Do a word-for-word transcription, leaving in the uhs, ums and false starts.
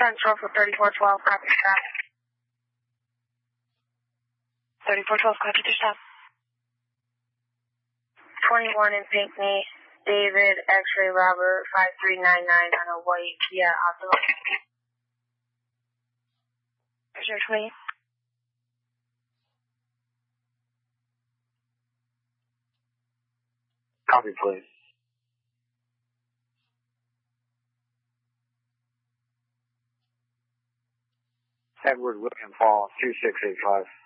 Central for thirty-four twelve, copy the stop. thirty-four twelve, copy the stop. twenty-one in Pinckney, David, X-ray Robert, five three nine nine on a white Kia Alto. Zero twenty. Copy, please. Edward William Fall, two six eight five.